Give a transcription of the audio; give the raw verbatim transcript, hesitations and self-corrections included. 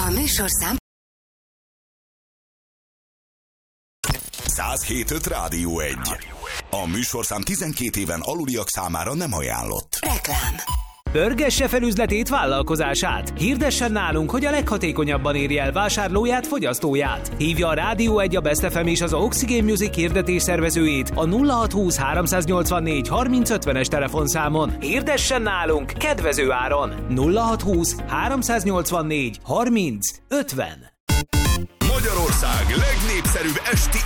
A műsorszám száz hét öt Rádió egy. A műsorszám tizenkét éven aluliak számára nem ajánlott. Reklám. Pörgesse fel üzletét, vállalkozását. Hirdessen nálunk, hogy a leghatékonyabban érje el vásárlóját, fogyasztóját. Hívja a Rádió egy, a Best ef em és az Oxygen Music hirdetés szervezőjét a nulla hat húsz háromszáznyolcvannégy harminc ötvenes telefonszámon. Hirdessen nálunk kedvező áron. nulla hat húsz háromszáznyolcvannégy harminc ötven. Magyarország legnépszerűbb esti